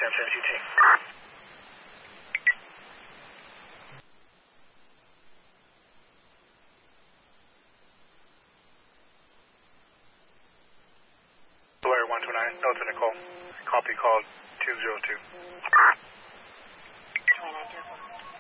San CT. Blair 129, Delta Nicole. Copy call 202. 2924.